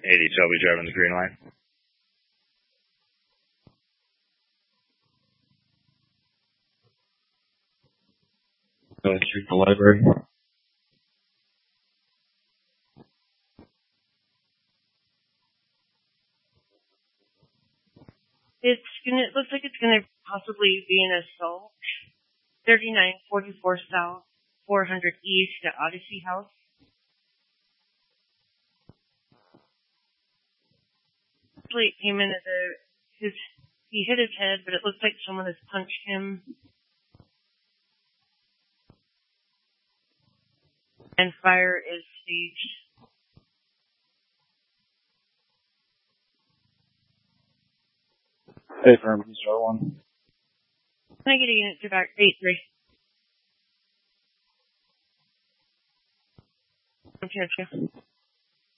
80 Shelby driving the green line. Going through the library. It looks like it's gonna possibly be an assault. 3944 South, 400 East at Odyssey House. Actually, it came in as he hit his head, but it looks like someone has punched him. And fire is staged. Hey, firm, can you start one? Can I get a unit to back 8-3? Okay.